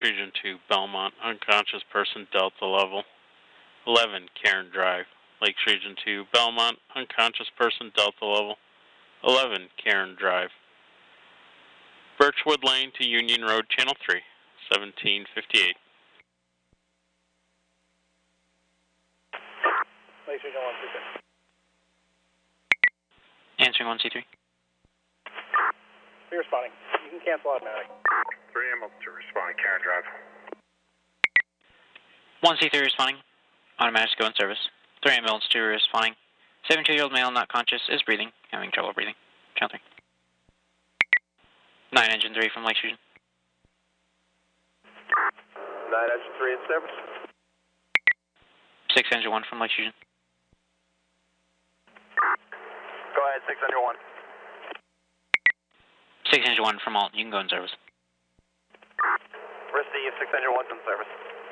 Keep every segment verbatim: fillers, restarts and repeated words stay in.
Region two, Belmont, unconscious person, Delta level. eleven, Karen Drive, Lakes Region two, Belmont, unconscious person, Delta level. eleven, Karen Drive. Birchwood Lane to Union Road, Channel three, seventeen fifty-eight. Lakes Region one, two six. Answering one C three. Be responding. You can cancel automatic. three ambulance two responding, Karen Drive. one C three responding. Automatic go in service. three ambulance two responding. seventy-two-year-old male not conscious is breathing, having trouble breathing. Channel three. nine engine three from Lakes Region. nine engine three in service. six engine one from Lakes Region. Go ahead, six engine one. six engine one from Alt, you can go in service. Receive, six engine one's in service.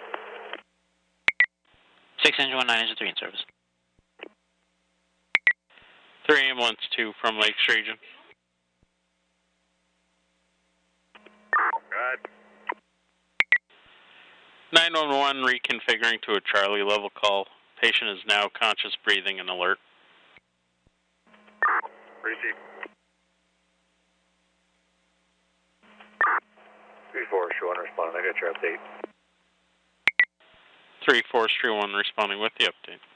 six engine one, nine engine three in service. three ambulance two from Lakes Region. Good. nine one one reconfiguring to a Charlie level call. Patient is now conscious, breathing, and alert. Receive. three four, one responding. I got your update. three four one responding with the update.